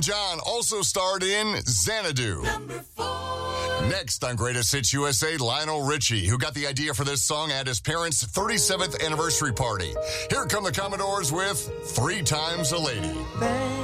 John also starred in Xanadu. Number 4. Next on Greatest Hits USA, Lionel Richie, who got the idea for this song at his parents' 37th anniversary party. Here come the Commodores with 3 Times a Lady.